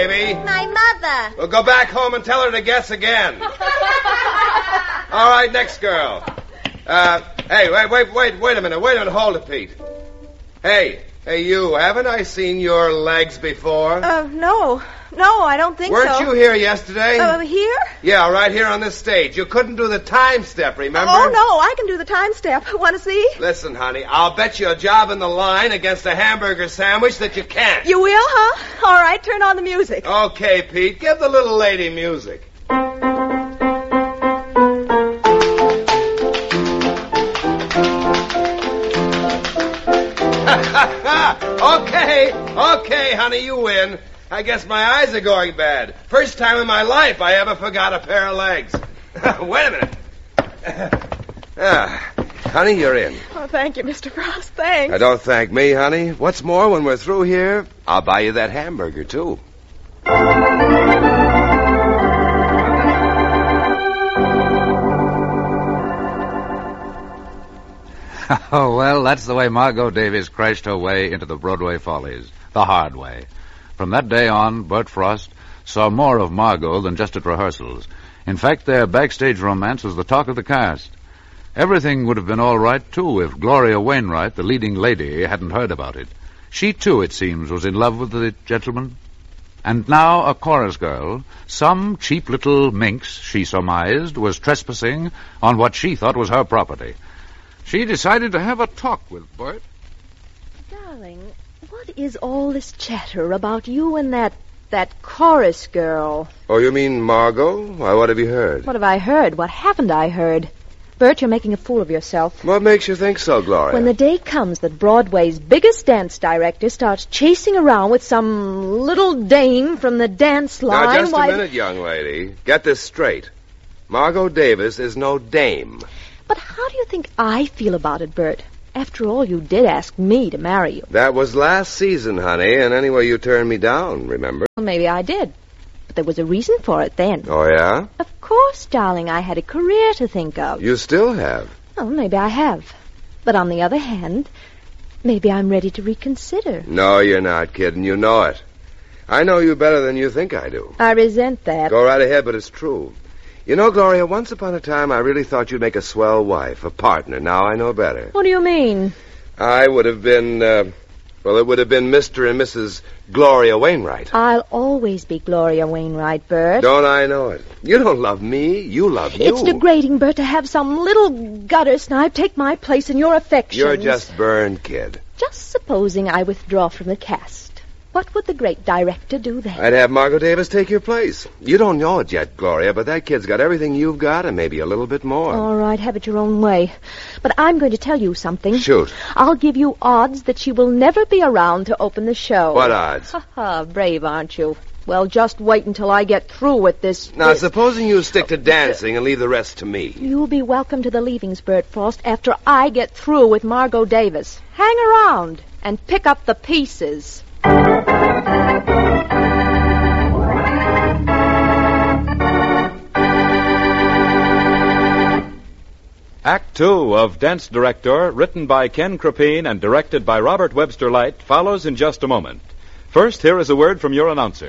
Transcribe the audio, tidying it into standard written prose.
baby? My mother. Well, go back home and tell her to guess again. All right, next girl. Hey, wait a minute. Hold it, Pete. Hey, you. Haven't I seen your legs before? No. No, I don't think Weren't you here yesterday? Here? Yeah, right here on this stage. You couldn't do the time step, remember? Oh, no, I can do the time step. Want to see? Listen, honey, I'll bet you a job in the line against a hamburger sandwich that you can't. You will, huh? All right, turn on the music. Okay, Pete, give the little lady music. Okay, honey, you win. I guess my eyes are going bad. First time in my life I ever forgot a pair of legs. Wait a minute. Honey, you're in. Oh, thank you, Mr. Frost. Thanks. Now, don't thank me, honey. What's more, when we're through here, I'll buy you that hamburger, too. Oh, well, that's the way Margot Davis crashed her way into the Broadway Follies. The hard way. From that day on, Bert Frost saw more of Margot than just at rehearsals. In fact, their backstage romance was the talk of the cast. Everything would have been all right, too, if Gloria Wainwright, the leading lady, hadn't heard about it. She, too, it seems, was in love with the gentleman. And now a chorus girl, some cheap little minx, she surmised, was trespassing on what she thought was her property. She decided to have a talk with Bert. Darling, what is all this chatter about you and that chorus girl? Oh, you mean Margot? Why, what have you heard? What have I heard? What haven't I heard? Bert, you're making a fool of yourself. What makes you think so, Gloria? When the day comes that Broadway's biggest dance director starts chasing around with some little dame from the dance line... Now, just a minute, young lady. Get this straight. Margot Davis is no dame. But how do you think I feel about it, Bert? After all, you did ask me to marry you. That was last season, honey, and anyway, you turned me down, remember? Well, maybe I did. But there was a reason for it then. Oh, yeah? Of course, darling. I had a career to think of. You still have? Oh, maybe I have. But on the other hand, maybe I'm ready to reconsider. No, you're not, kid, and you know it. I know you better than you think I do. I resent that. Go right ahead, but it's true. You know, Gloria, once upon a time I really thought you'd make a swell wife, a partner. Now I know better. What do you mean? I would have been, it would have been Mr. and Mrs. Gloria Wainwright. I'll always be Gloria Wainwright, Bert. Don't I know it? You don't love me. You love you. It's degrading, Bert, to have some little gutter snipe take my place in your affections. You're just burned, kid. Just supposing I withdraw from the cast. What would the great director do then? I'd have Margot Davis take your place. You don't know it yet, Gloria, but that kid's got everything you've got and maybe a little bit more. All right, have it your own way. But I'm going to tell you something. Shoot. I'll give you odds that she will never be around to open the show. What odds? Ha, brave, aren't you? Well, just wait until I get through with this. Now, supposing you stick to dancing and leave the rest to me. You'll be welcome to the leavings, Bert Frost, after I get through with Margot Davis. Hang around and pick up the pieces. Act 2 of Dance Director, written by Ken Krapine and directed by Robert Webster Light, follows in just a moment. First, here is a word from your announcer.